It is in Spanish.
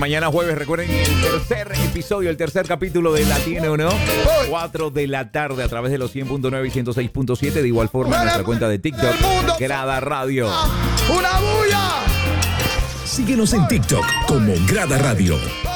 mañana jueves, recuerden el tercer episodio, el tercer capítulo de Latino, ¿no? 4 de la tarde a través de los 100.9 y 106.7. De igual forma en nuestra cuenta de TikTok, Grada Radio. ¡Una bulla! Síguenos en TikTok como Grada Radio.